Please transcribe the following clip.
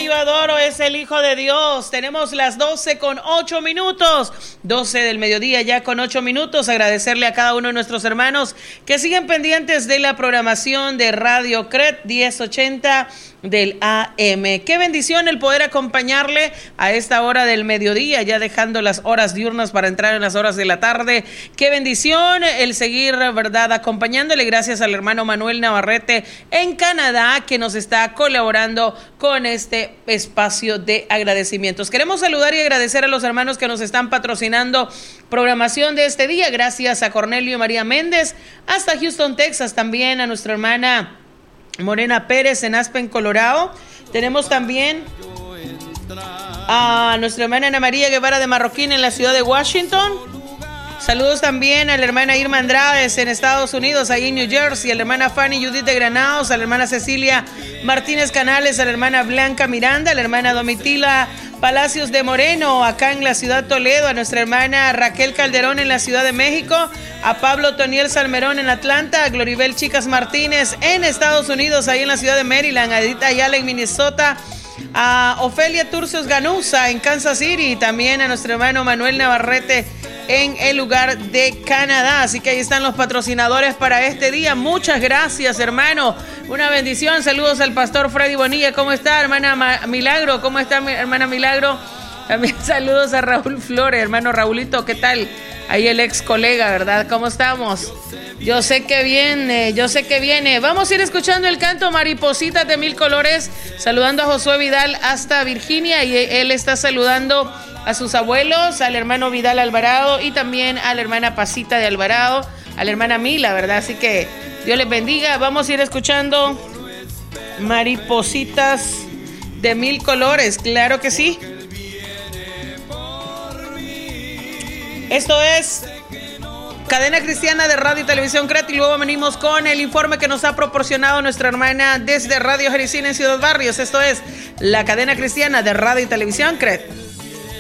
yo adoro es el Hijo de Dios. Tenemos las 12:08, 12 del mediodía ya con 8 minutos. Agradecerle a cada uno de nuestros hermanos que siguen pendientes de la programación de Radio CRET 1080 del AM. Qué bendición el poder acompañarle a esta hora del mediodía, ya dejando las horas diurnas para entrar en las horas de la tarde. Qué bendición el seguir, ¿verdad?, acompañándole. Gracias al hermano Manuel Navarrete en Canadá, que nos está colaborando con este espacio de agradecimientos. Queremos saludar y agradecer a los hermanos que nos están patrocinando programación de este día. Gracias a Cornelio y María Méndez hasta Houston, Texas. También a nuestra hermana Morena Pérez en Aspen, Colorado. Tenemos también a nuestra hermana Ana María Guevara de Marroquín en la ciudad de Washington. Saludos también a la hermana Irma Andrades en Estados Unidos, ahí en New Jersey, a la hermana Fanny Judith de Granados, a la hermana Cecilia Martínez Canales, a la hermana Blanca Miranda, a la hermana Domitila Palacios de Moreno, acá en la ciudad Toledo, a nuestra hermana Raquel Calderón en la Ciudad de México, a Pablo Toniel Salmerón en Atlanta, a Gloribel Chicas Martínez en Estados Unidos, ahí en la ciudad de Maryland, a Edith Ayala en Minnesota, a Ofelia Turcios Ganusa en Kansas City, y también a nuestro hermano Manuel Navarrete en el lugar de Canadá. Así que ahí están los patrocinadores para este día. Muchas gracias, hermano. Una bendición. Saludos al pastor Freddy Bonilla. ¿Cómo está, hermana Milagro? ¿Cómo está, mi hermana Milagro? También saludos a Raúl Flores, hermano Raulito. ¿Qué tal? Ahí el ex colega, ¿verdad? ¿Cómo estamos? Yo sé que viene. Vamos a ir escuchando el canto Maripositas de Mil Colores, saludando a Josué Vidal hasta Virginia, y él está saludando a sus abuelos, al hermano Vidal Alvarado y también a la hermana Pasita de Alvarado, a la hermana Mila, ¿verdad? Así que Dios les bendiga. Vamos a ir escuchando Maripositas de Mil Colores, claro que sí. Esto es Cadena Cristiana de Radio y Televisión CRET, y luego venimos con el informe que nos ha proporcionado nuestra hermana desde Radio Jericín en Ciudad Barrios. Esto es la Cadena Cristiana de Radio y Televisión CRET.